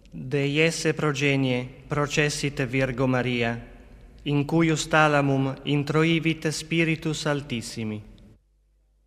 De iesse progenie processite Virgo Maria, in cuius talamum introivit Spiritus Altissimi.